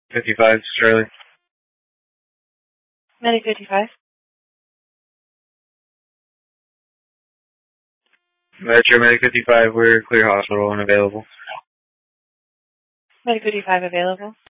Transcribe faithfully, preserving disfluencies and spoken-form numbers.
fifty-five, Charlie. Medic fifty-five. Metro Medic fifty-five, we're clear hospital and available. Medic fifty-five available.